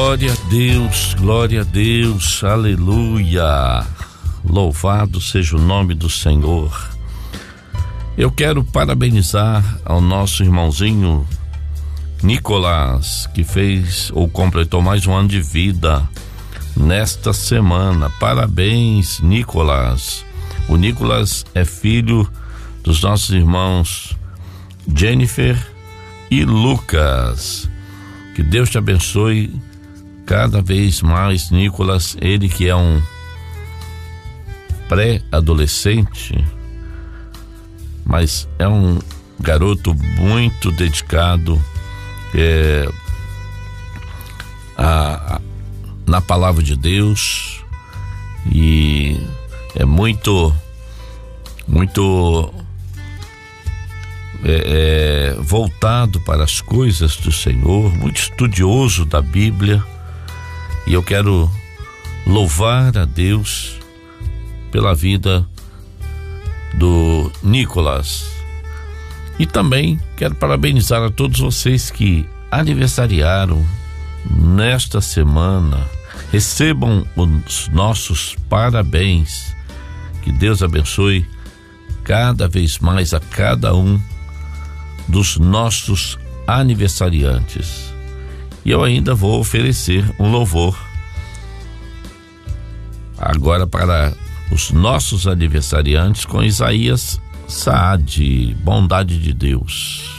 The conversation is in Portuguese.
glória a Deus, aleluia, louvado seja o nome do Senhor. Eu quero parabenizar ao nosso irmãozinho Nicolás, que fez ou completou mais um ano de vida nesta semana. Parabéns, Nicolás. O Nicolás é filho dos nossos irmãos Jennifer e Lucas. Que Deus te abençoe cada vez mais, Nicolás, ele que é um pré-adolescente, mas é um garoto muito dedicado na palavra de Deus, e é muito voltado para as coisas do Senhor, muito estudioso da Bíblia, e eu quero louvar a Deus pela vida do Nicolás. E também quero parabenizar a todos vocês que aniversariaram nesta semana. Recebam os nossos parabéns. Que Deus abençoe cada vez mais a cada um dos nossos aniversariantes. E eu ainda vou oferecer um louvor agora para os nossos aniversariantes com Isaías Saad, Bondade de Deus.